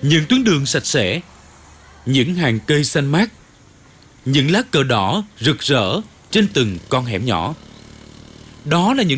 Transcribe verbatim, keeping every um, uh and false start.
những tuyến đường sạch sẽ, những hàng cây xanh mát, những lá cờ đỏ rực rỡ trên từng con hẻm nhỏ. Đó là những